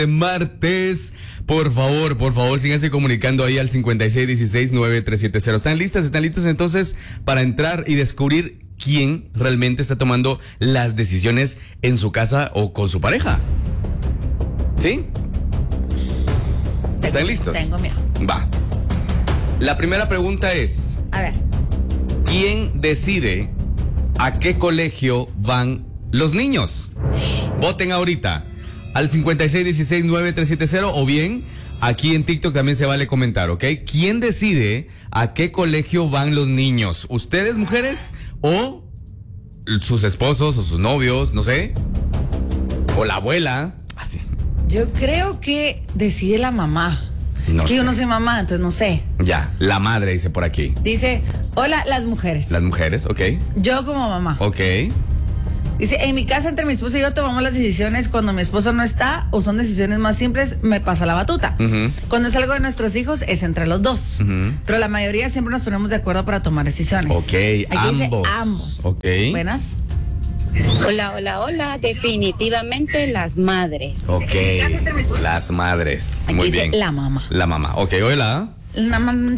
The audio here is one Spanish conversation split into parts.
Martes, por favor, síganse comunicando ahí al 5616-9370. ¿Están listas? ¿Están listos entonces para entrar y descubrir quién realmente está tomando las decisiones en su casa o con su pareja? ¿Sí? ¿Están listos? Tengo miedo. Va. La primera pregunta es: a ver, ¿quién decide a qué colegio van los niños? Voten ahorita al 5616-9370 o bien aquí en TikTok también se vale comentar, ¿ok? ¿Quién decide a qué colegio van los niños? ¿Ustedes, mujeres, o sus esposos o sus novios, no sé? ¿O la abuela? Así. yo creo que decide la mamá. No es que sé. yo no soy mamá, entonces no sé. Ya, la madre dice por aquí. Dice, hola, las mujeres. Las mujeres, ok. Yo como mamá. Ok. Dice, en mi casa entre mi esposo y yo tomamos las decisiones cuando mi esposo no está o son decisiones más simples, me pasa la batuta. Cuando es algo de nuestros hijos es entre los dos. Pero la mayoría siempre nos ponemos de acuerdo para tomar decisiones. Ok, Aquí ambos. dice ambos. Ok. Buenas. Hola, definitivamente las madres. Ok, las madres. Aquí Muy dice bien. la mamá. La mamá. Ok, hola. La mamá.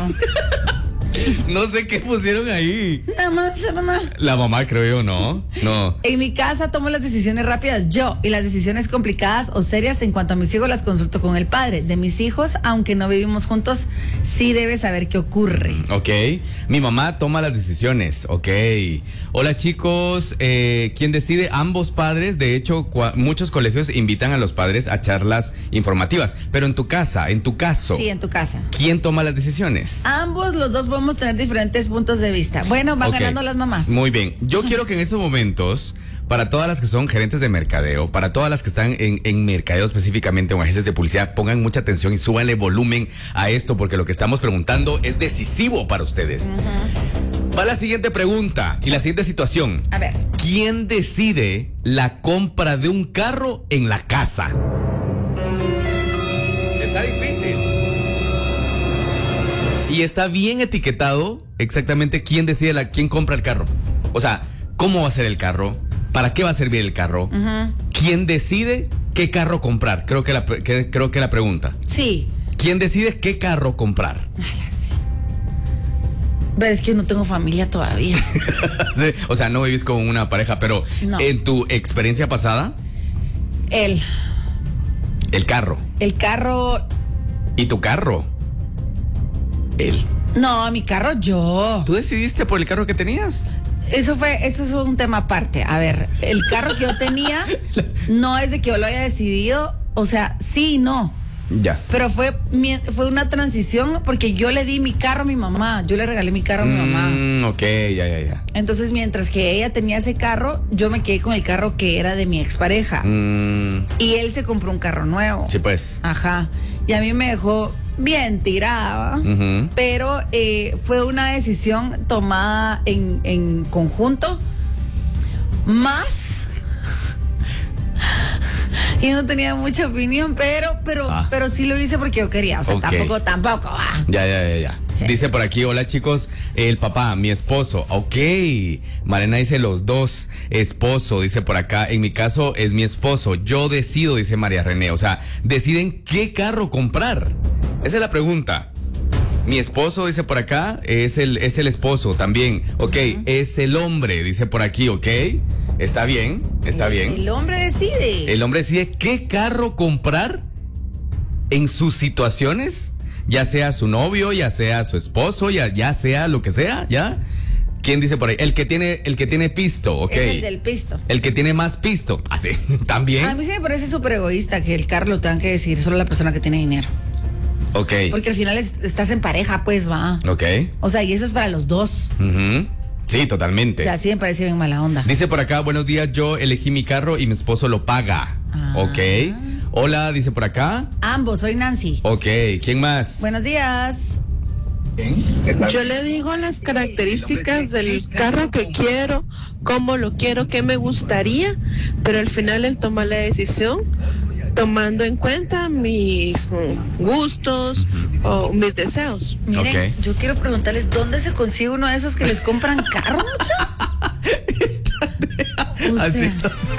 No sé qué pusieron ahí. Nada más, mamá. La mamá, creo yo, ¿no? No. En mi casa tomo las decisiones rápidas yo y las decisiones complicadas o serias en cuanto a mis hijos las consulto con el padre. De mis hijos, aunque no vivimos juntos, sí debe saber qué ocurre. Ok. Mi mamá toma las decisiones. Ok. Hola, chicos. ¿Quién decide? Ambos padres. De hecho, muchos colegios invitan a los padres a charlas informativas. Pero en tu casa, en tu caso. Sí, en tu casa. ¿Quién toma las decisiones? Ambos, los dos podemos tener diferentes puntos de vista. Bueno, van Ok. ganando las mamás. Muy bien. Yo quiero que en estos momentos, para todas las que son gerentes de mercadeo, para todas las que están en mercadeo específicamente o en agencias de publicidad, pongan mucha atención y súbanle volumen a esto porque lo que estamos preguntando es decisivo para ustedes. Va la siguiente pregunta y la siguiente situación. A ver. ¿Quién decide la compra de un carro en la casa? Está difícil. Y está bien etiquetado exactamente quién decide quién compra el carro. O sea, ¿cómo va a ser el carro? ¿Para qué va a servir el carro? ¿Quién decide qué carro comprar? Creo que la pregunta. Sí. ¿Quién decide qué carro comprar? Pero es que yo no tengo familia todavía. Sí, o sea, no vivís con una pareja, pero No. en tu experiencia pasada, El carro. carro. ¿Y tu carro? Él. No, mi carro yo. ¿Tú decidiste por el carro que tenías? Eso es un tema aparte. A ver, el carro que yo tenía no es de que yo lo haya decidido. O sea, sí y no. Ya. Pero fue una transición porque yo le di mi carro a mi mamá. Yo le regalé mi carro a mi mamá. Ok, ya. Entonces, mientras que ella tenía ese carro, yo me quedé con el carro que era de mi expareja. Y él se compró un carro nuevo. Sí, pues. Ajá. Y a mí me dejó bien tirada, ¿va? Pero fue una decisión tomada en conjunto. Más. Y no tenía mucha opinión, pero sí lo hice porque yo quería. O sea, Ok. tampoco. Ya. Sí. Dice por aquí, hola chicos, el papá, mi esposo. Ok. Marena dice los dos. Esposo, dice por acá. En mi caso es mi esposo. Yo decido, dice María René. O sea, deciden qué carro comprar. Esa es la pregunta. Mi esposo, dice por acá, es el esposo también. Ok, es el hombre, dice por aquí, ok. Está bien. El hombre decide. El hombre decide qué carro comprar en sus situaciones, ya sea su novio, ya sea su esposo, ya sea lo que sea, ¿ya? ¿Quién dice por ahí? El que tiene pisto, ok. Es el del pisto. El que tiene más pisto, así, también. A mí sí me parece súper egoísta que el carro lo tengan que decidir solo la persona que tiene dinero. Ok. Porque al final estás en pareja, pues va. Ok. O sea, y eso es para los dos. Ujú. Sí, totalmente. O sea, sí me parece bien mala onda. Dice por acá, buenos días, yo elegí mi carro y mi esposo lo paga. Ok. Hola, dice por acá. Ambos, soy Nancy. Ok, ¿quién más? Buenos días. Yo le digo las características del carro que quiero, cómo lo quiero, qué me gustaría, pero al final él toma la decisión tomando en cuenta mis gustos o mis deseos. Miren, Ok. yo quiero preguntarles, ¿dónde se consigue uno de esos que les compran carro, mucho? O Así. sea,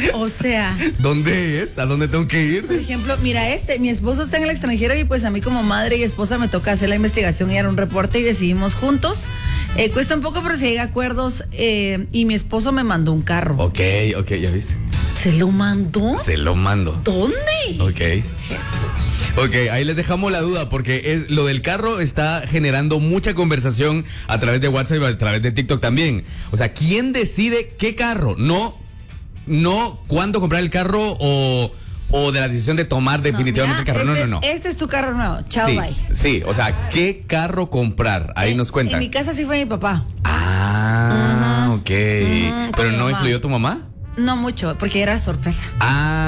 O sea, ¿Dónde es? ¿A dónde tengo que ir? por ejemplo, mira mi esposo está en el extranjero y pues a mí como madre y esposa me toca hacer la investigación y dar un reporte y decidimos juntos. Cuesta un poco, pero si hay acuerdos y mi esposo me mandó un carro. Ok, ya viste. ¿Se lo mandó? Se lo mando. ¿Dónde? Ok. Jesús. Ok, ahí les dejamos la duda porque lo del carro está generando mucha conversación a través de WhatsApp y a través de TikTok también. O sea, ¿quién decide qué carro? No cuándo comprar el carro o de la decisión de tomar definitivamente el carro. No. Este es tu carro nuevo. Chao, Sí, bye. sí, o sea, ¿qué carro comprar? Ahí nos cuentan. En mi casa sí fue mi papá. Ah, ok. Ujú, ¿Pero mi no mamá. influyó tu mamá? No mucho, porque era sorpresa. Ah.